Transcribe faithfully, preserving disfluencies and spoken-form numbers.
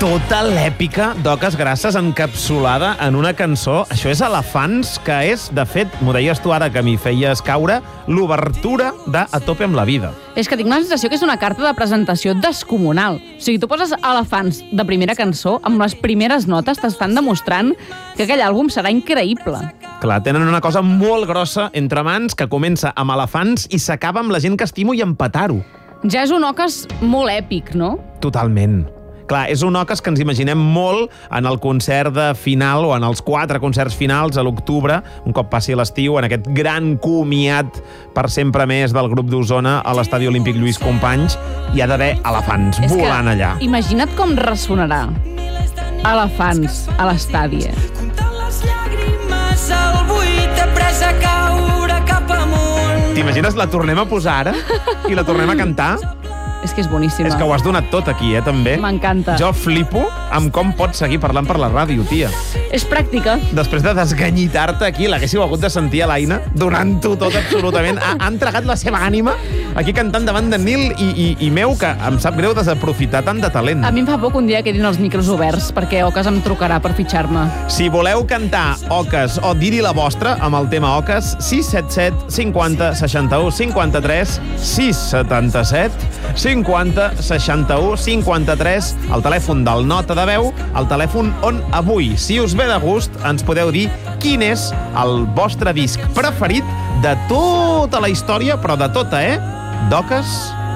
Tota l'èpica d'Oques Grasses encapsulada en una cançó. Això és Elefants, que és, de fet, m'ho deies tu ara que m'hi feies caure, l'obertura de A tope amb la vida. És que tinc la sensació que és una carta de presentació descomunal. O sigui, tu poses Elefants de primera cançó, amb les primeres notes t'estan demostrant que aquell àlbum serà increïble. Clar, tenen una cosa molt grossa entre mans que comença amb Elefants i s'acaba amb La gent que estimo i empatar-ho. Ja és un Oques molt èpic, no? Totalment. Clar, és un Oques que ens imaginem molt en el concert de final o en els quatre concerts finals a l'octubre, un cop passi l'estiu, en aquest gran comiat per sempre més del grup d'Osona a l'Estadi Olímpic Lluís Companys. Hi ha d'haver elefants és volant allà. Imagina't com ressonarà Elefants a l'estadi. Comptant les llàgrimes, el buit ha pres a caure cap amunt. T'imagines? La tornem a posar ara i la tornem a cantar? És que és boníssima. És que ho has donat tot aquí, eh, també. M'encanta. Jo flipo amb com pots seguir parlant per la ràdio, tia. És pràctica. Després de desganyitar-te aquí, l'haguéssiu hagut de sentir a l'Aina donant-ho tot absolutament. Ha, ha entregat la seva ànima aquí cantant davant de Nil i, i, i meu, que em sap greu desaprofitar tant de talent. A mi em fa por que un dia quedin els micros oberts, perquè Oques em trucarà per fitxar-me. Si voleu cantar Oques o dir-hi la vostra amb el tema Oques, sis set set cinquanta seixanta-u cinquanta-tres, sis setanta-set cinquanta seixanta-u cinquanta-tres, el telèfon del Nota de Veu, el telèfon on avui, si us ve de gust, ens podeu dir quin és el vostre disc preferit de tota la història, però de tota, eh? D'Oques